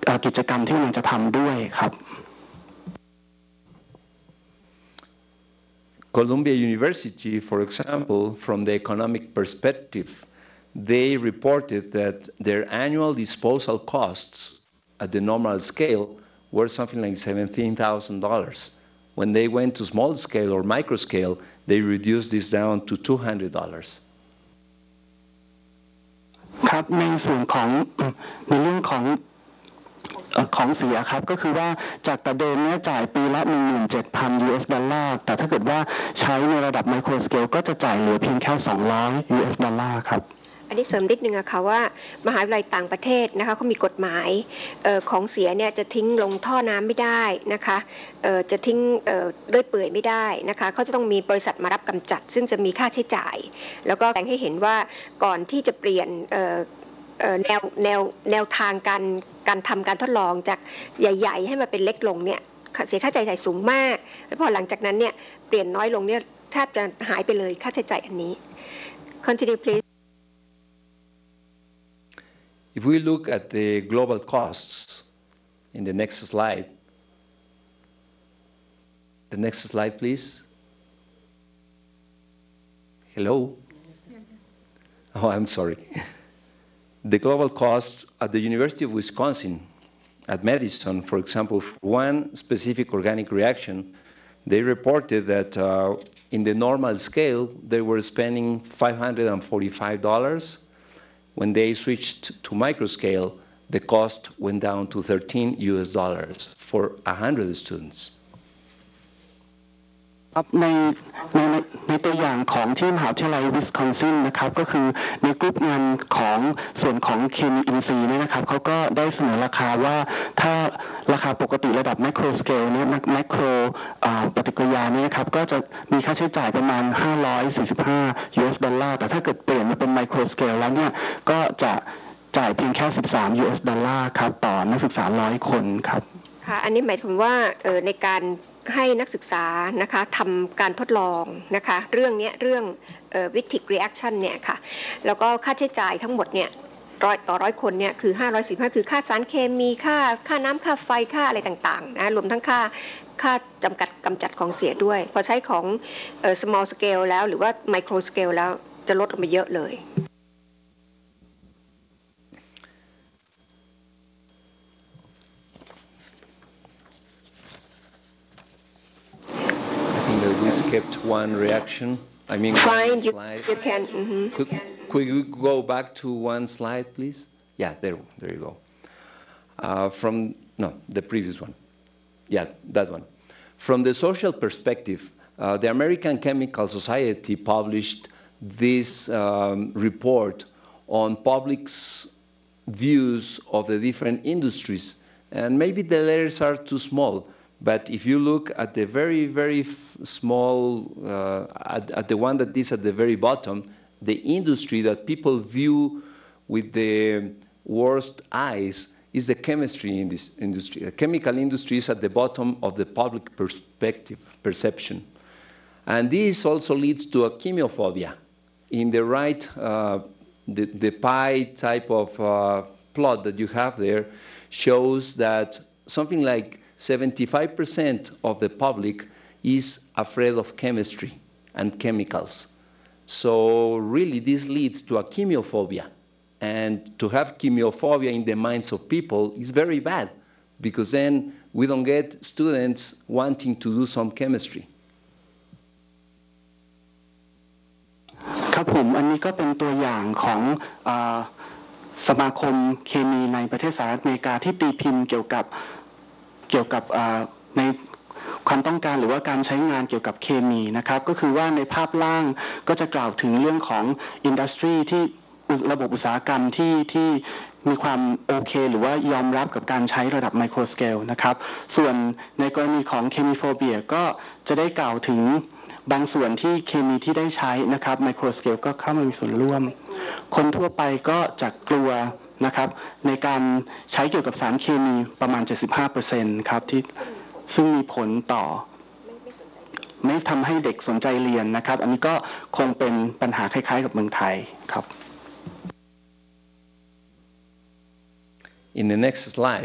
กิจกรรมที่มันจะทำด้วยครับ Columbia University, for example, from the economic perspective, they reported that their annual disposal costs at the normal scale were something like $17,000. When they went to small scale or micro scale, they reduced this down to $200. ครับในส่วนของในเรื่องของเสียครับก็คือว่าจากแต่เดิมเนี่ยจ่ายปีละ 17,000 US ดอลลาร์แต่ถ้าเกิดว่าใช้ในระดับไมโครสเกลก็จะจ่ายเหลือเพียงแค่200 US ดอลลาร์ครับอันนี้เสริมนิดนึงอะค่ะว่ามหาวิทยาลัยต่างประเทศนะคะเขามีกฎหมายของเสียเนี่ยจะทิ้งลงท่อน้ำไม่ได้นะคะจะทิ้งด้วยเปื่อยไม่ได้นะคะเขาจะต้องมีบริษัทมารับกำจัดซึ่งจะมีค่าใช้จ่ายแล้วก็แสดงให้เห็นว่าก่อนที่จะเปลี่ยนแนวทางการทำการทดลองจากใหญ่ๆให้มาเป็นเล็กลงเนี่ยเสียค่าใช้จ่ายสูงมากแล้วพอหลังจากนั้นเนี่ยเปลี่ยนน้อยลงเนี่ยแทบจะหายไปเลยค่าใช้จ่ายอันนี้ Continue please If we look at the global costs in the next slide, please. Hello? Oh, I'm sorry. The global costs at the University of Wisconsin, at Madison, for example, for one specific organic reaction, they reported that in the normal scale, they were spending $545. When they switched to microscale, the cost went down to $13 US for 100 students. ในตัวอย่างของที่มหาวิทยาลัยวิสคอนซินนะครับก็คือในกลุ่มงานของส่วนของเคมีอินทรีย์เนี่ยนะครับเขาก็ได้เสนอราคาว่าถ้าราคาปกติระดับไมโครสเกลเนี่ยไมโครปฏิกิริยาเนี่ยนะครับก็จะมีค่าใช้จ่ายประมาณ545 US ดอลลาร์แต่ถ้าเกิดเปลี่ยนมาเป็นไมโครสเกลแล้วเนี่ยก็จะจ่ายเพียงแค่13 US ดอลลาร์ครับต่อนักศึกษา100 คนครับค่ะอันนี้หมายถึงว่าในการให้นักศึกษานะคะทำการทดลองนะคะเรื่องWittig reaction เนี่ยค่ะแล้วก็ค่าใช้จ่ายทั้งหมดเนี่ยต่อ100 คนเนี่ยคือ515คือค่าสารเคมีค่าน้ำค่าไฟค่าอะไรต่างๆนะรวมทั้งค่าจำกัดกำจัดของเสียด้วยพอใช้ของsmall scale แล้วหรือว่า micro scale แล้วจะลดลงไปเยอะเลย We skipped one reaction. I mean, fine. You can. Could you go back to one slide, please? Yeah, there you go. The previous one. Yeah, that one. From the social perspective, the American Chemical Society published this report on public's views of the different industries, and maybe the letters are too small. But if you look at the very, very small, at the one that is at the very bottom, the industry that people view with the worst eyes is the chemistry in this industry. The chemical industry is at the bottom of the public perception. And this also leads to a chemophobia. In the right, the pie type of plot that you have there shows that something like 75% of the public is afraid of chemistry and chemicals. So really this leads to a chemophobia. And to have chemophobia in the minds of people is very bad because then we don't get students wanting to do some chemistry. ครับผมอันนี้ก็เป็นตัวอย่างของสมาคมเคมีในประเทศสหรัฐอเมริกาที่ตีพิมพ์เกี่ยวกับในความต้องการหรือว่าการใช้งานเกี่ยวกับเคมีนะครับก็คือว่าในภาพล่างก็จะกล่าวถึงเรื่องของอินดัสทรีที่ระบบอุตสาหกรรมที่มีความโอเคหรือว่ายอมรับกับการใช้ระดับไมโครสเกลนะครับส่วนในกรณีของเคมีโฟเบียก็จะได้กล่าวถึงบางส่วนที่เคมีที่ได้ใช้นะครับไมโครสเกลก็เข้ามามีส่วนร่วมคนทั่วไปก็จะกลัวนะครับในการใช้เกี่ยวกับสารเคมีประมาณ 75% ครับที่ซึ่งมีผลต่อไม่ทำให้เด็กสนใจเรียนนะครับอันนี้ก็คงเป็นปัญหาคล้ายๆกับเมืองไทยครับ In the next slide